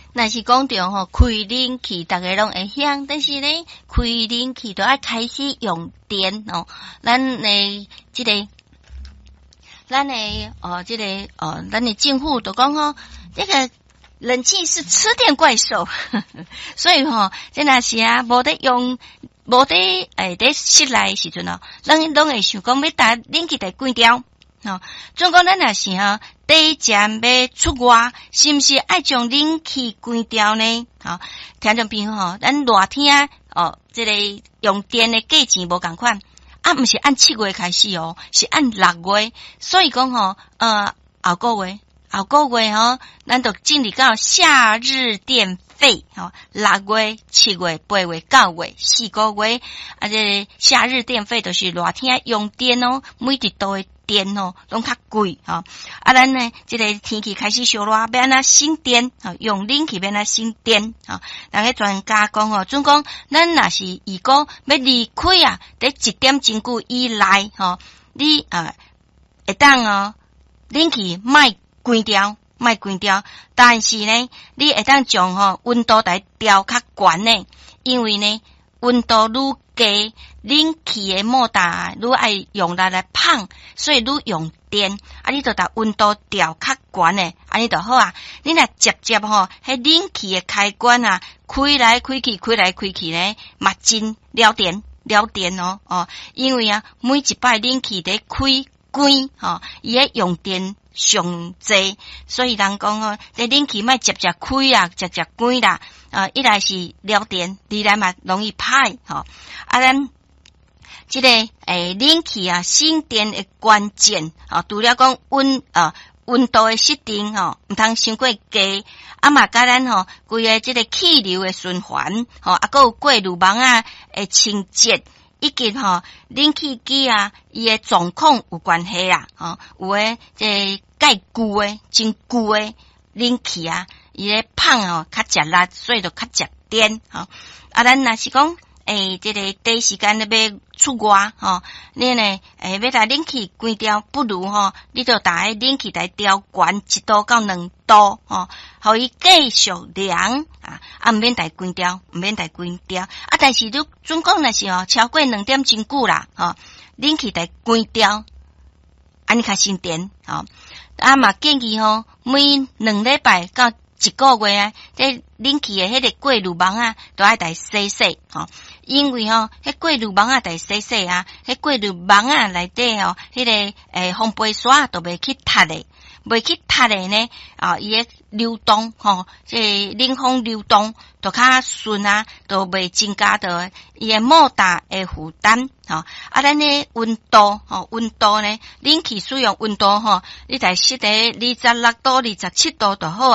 若是讲着吼，开冷气大家拢会响，但是呢，开冷气都要开始用电哦。咱的这个咱的政府都讲吼，这个冷气是吃电怪兽，所以吼，这若是啊，无得在室内时阵哦，咱拢会想讲要打冷气来关掉。哦，总讲咱若是吼，第一站要出外，是毋是爱将冷气关掉呢？哦，听众朋友吼，咱热天这个用电的价钱无共款，毋是按7月开始哦，是按6月，所以讲吼，后个月吼，咱就进入到夏日电费吼，6月、7月、8月、9月4个月，这夏日电费就是热天用电哦，每一度的电哦，拢较贵吼。咱呢，这个天气开始烧热，要安怎省电？用冷气要安怎省电？那个专家讲吼，总讲咱若是如果要离开啊，在1点钟久以内吼，你会当冷气莫关掉，但是呢，你会当将温度来调较悬呢，因为呢，温度愈低，冷气的莫大愈爱用来放，所以愈用电，你就把温度调较悬呢，安尼就好啊。你若直接迄冷气的开关啊，开来开去呢，嘛真了电哦，因为啊，每一摆冷气在开关伊个用电上济，所以人讲这冷气莫直接开啊，直接关啦。一来是了电，二来嘛容易歹咱这个冷气啊，省电的关键除了讲温度的设定毋通伤过低，嘛甲咱规个这个气流的循环还有过滤网啊的清洁。以及冷气机啊，伊的状况有关系啊，有诶这介旧诶、真旧诶冷气啊，伊咧放较食力，所以就较食电咱若是讲这个第时间要出外你呢要把冷气关掉，不如你就打冷气来调悬1度到2度互伊继续凉毋免来关掉，但是你总讲若是超过2点钟久啦冷气来关掉，安尼较省电嘛建议每2礼拜到1个月啊，这冷气的迄个过滤网啊，都爱来洗因为迄过滤网啊，来洗啊，迄过滤网啊内底迄个风杯刷都袂去塌的呢伊个流动这冷风流动都较顺啊，都袂增加到伊个莫大的负担咱的温度呢，冷气使用温度你在设在26度、27度就好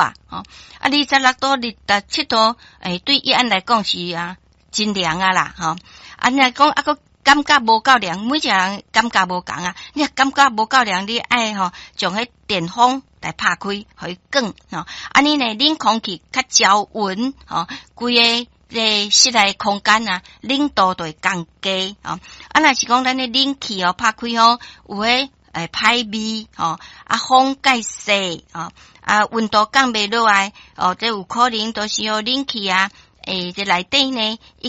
26度、27度对伊安来讲是真凉啦若讲个感觉无够凉，每一个人感觉无共你若感觉无够凉，你爱将迄电风来拍开，互伊降安尼呢，冷空气较交温规个这室内空间冷度就会降低若是讲咱的冷气拍开有迄歹味风介细温度降袂落来这有可能都是冷气这内底呢